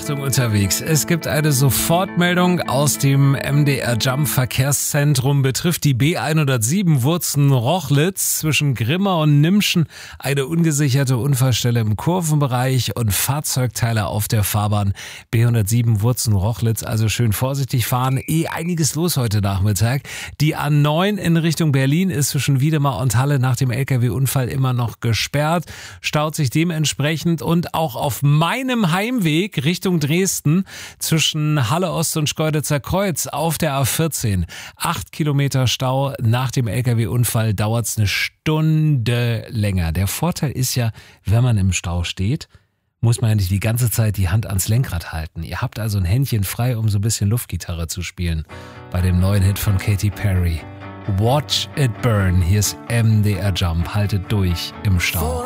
Achtung unterwegs. Es gibt eine Sofortmeldung aus dem MDR Jump Verkehrszentrum. Betrifft die B107 Wurzen-Rochlitz zwischen Grimma und Nimschen eine ungesicherte Unfallstelle im Kurvenbereich und Fahrzeugteile auf der Fahrbahn. B107 Wurzen-Rochlitz, also schön vorsichtig fahren. Einiges los heute Nachmittag. Die A9 in Richtung Berlin ist zwischen Wiedemar und Halle nach dem LKW-Unfall immer noch gesperrt. Staut sich dementsprechend und auch auf meinem Heimweg Richtung Dresden zwischen Halle Ost und Schkeuditzer Kreuz auf der A14. 8 Kilometer Stau. Nach dem LKW-Unfall dauert es eine Stunde länger. Der Vorteil ist ja, wenn man im Stau steht, muss man ja nicht die ganze Zeit die Hand ans Lenkrad halten. Ihr habt also ein Händchen frei, um so ein bisschen Luftgitarre zu spielen. Bei dem neuen Hit von Katy Perry. Watch it burn. Hier ist MDR Jump. Haltet durch im Stau.